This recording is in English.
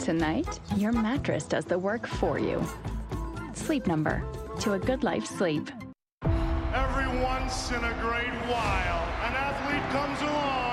Tonight, your mattress does the work for you. Sleep Number. To a good night's sleep. Every once in a great while, an athlete comes along